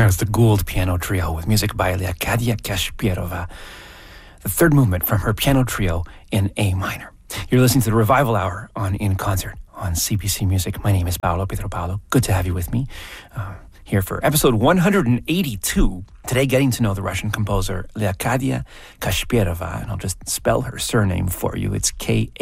There's the Gould Piano Trio with music by Leocadia Kashpirova, the third movement from her piano trio in A minor. You're listening to the Revival Hour on In Concert on CBC Music. My name is Paolo Pietropalo. Good to have you with me here for episode 182. Today, getting to know the Russian composer Leocadia Kashpirova, and I'll just spell her surname for you. It's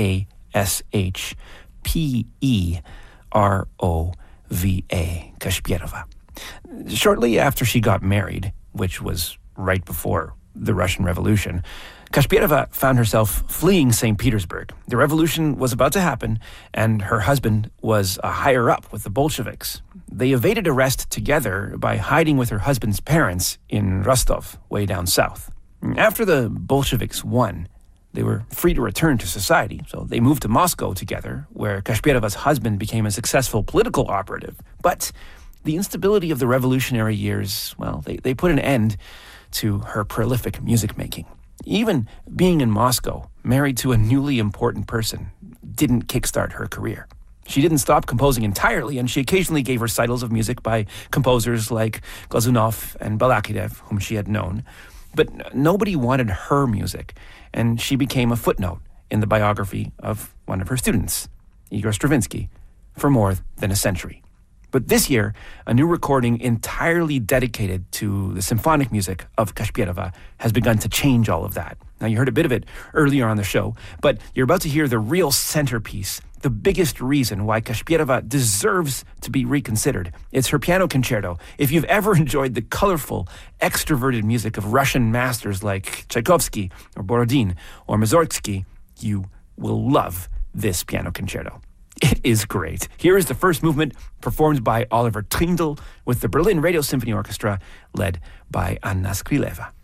Kashpirova, Kashpirova. Shortly after she got married, which was right before the Russian Revolution, Kashpirova found herself fleeing St. Petersburg. The revolution was about to happen, and her husband was a higher up with the Bolsheviks. They evaded arrest together by hiding with her husband's parents in Rostov, way down south. After the Bolsheviks won, they were free to return to society, so they moved to Moscow together, where Kashpirova's husband became a successful political operative. But the instability of the revolutionary years, well, they put an end to her prolific music making. Even being in Moscow, married to a newly important person, didn't kickstart her career. She didn't stop composing entirely, and she occasionally gave recitals of music by composers like Glazunov and Balakirev, whom she had known. But nobody wanted her music, and she became a footnote in the biography of one of her students, Igor Stravinsky, for more than a century. But this year, a new recording entirely dedicated to the symphonic music of Kashpirova has begun to change all of that. Now, you heard a bit of it earlier on the show, but you're about to hear the real centerpiece, the biggest reason why Kashpirova deserves to be reconsidered. It's her piano concerto. If you've ever enjoyed the colorful, extroverted music of Russian masters like Tchaikovsky or Borodin or Mussorgsky, you will love this piano concerto. It is great. Here is the first movement performed by Oliver Trindle with the Berlin Radio Symphony Orchestra led by Anna Skrileva.